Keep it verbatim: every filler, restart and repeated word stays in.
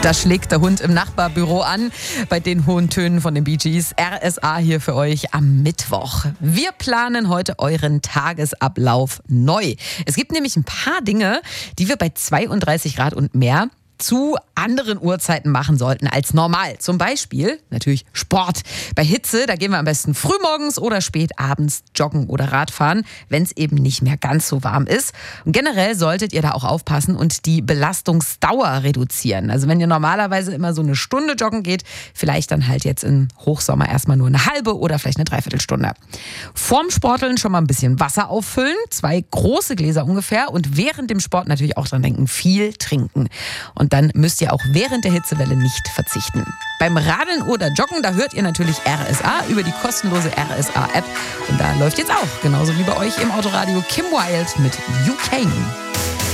Da schlägt der Hund im Nachbarbüro an bei den hohen Tönen von den Bee Gees. R S A hier für euch am Mittwoch. Wir planen heute euren Tagesablauf neu. Es gibt nämlich ein paar Dinge, die wir bei zweiunddreißig Grad und mehr zu anderen Uhrzeiten machen sollten als normal. Zum Beispiel natürlich Sport. Bei Hitze, da gehen wir am besten frühmorgens oder spät abends joggen oder Radfahren, wenn es eben nicht mehr ganz so warm ist. Und generell solltet ihr da auch aufpassen und die Belastungsdauer reduzieren. Also wenn ihr normalerweise immer so eine Stunde joggen geht, vielleicht dann halt jetzt im Hochsommer erstmal nur eine halbe oder vielleicht eine Dreiviertelstunde. Vorm Sporteln schon mal ein bisschen Wasser auffüllen, zwei große Gläser ungefähr, und während dem Sport natürlich auch dran denken, viel trinken. Und dann müsst ihr auch während der Hitzewelle nicht verzichten. Beim Radeln oder Joggen, da hört ihr natürlich R S A über die kostenlose R S A-App. Und da läuft jetzt auch, genauso wie bei euch im Autoradio, Kim Wilde mit You Came.